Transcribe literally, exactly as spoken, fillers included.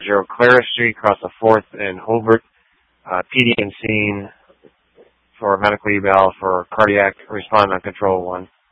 zero Clara Street, across the fourth and Hobart. Uh, P D and scene for medical eval for cardiac respond on control one.